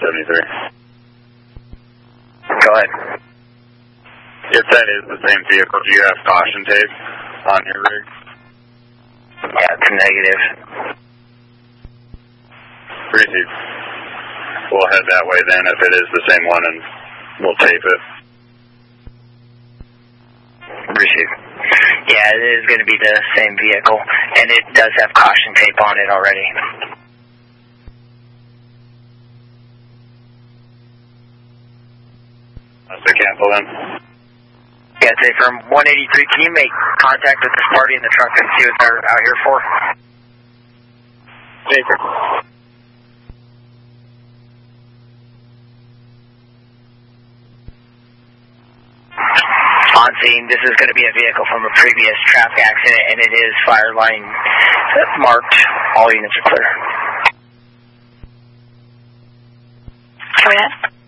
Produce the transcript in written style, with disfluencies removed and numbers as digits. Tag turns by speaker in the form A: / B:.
A: 173.
B: Go ahead.
A: If that is the same vehicle, do you have caution tape on your rig?
B: Yeah, it's negative.
A: Receive. We'll head that way then if it is the same one, and we'll tape it.
B: Receive. Yeah, it is going to be the same vehicle, and it does have caution tape on it already.
A: So cancel then.
B: Yeah, say from 183, can you make contact with this party in the truck and see what they're out here for?
A: Taper.
B: On scene, this is going to be a vehicle from a previous traffic accident, and it is fire line marked. All units are clear.
C: Can we